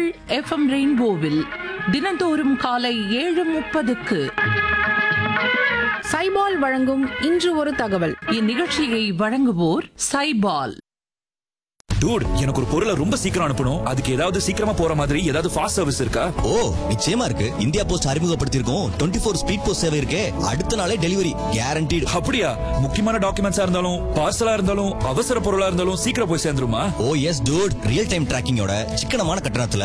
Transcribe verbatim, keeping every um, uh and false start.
FM ரெயின்போவில் தினந்தோறும் காலை ஏழு முப்பதுக்கு சைபால் வழங்கும் இன்று ஒரு தகவல். இந்நிகழ்ச்சியை வழங்குவோர் சைபால். டூட், எனக்கு ஒரு பொருளை ரொம்ப சீக்கிரம் அனுப்பணும். அதுக்கு ஏதாவது சீக்கிரமா போற மாதிரி ஏதாவது ஃபாஸ்ட் சர்வீஸ் இருக்கா? ஓ, நிச்சயமா இருக்கு. India post அறிமுகப்படுத்தியிருக்கோம் twenty four speed post சேவை இருக்கே. அடுத்த நாளே டெலிவரி கேரண்டீடு. அப்படியா? முக்கியமான டாக்குமெண்ட்ஸா இருந்தாலும் பார்சலா இருந்தாலும் அவசர பொருளா இருந்தாலும் சீக்கிரம் போய் சேர்ந்துருமா? ஓ எஸ் டூட், ரியல் டைம் டிராக்கிங்கோட சிக்கனமான கட்டணத்துல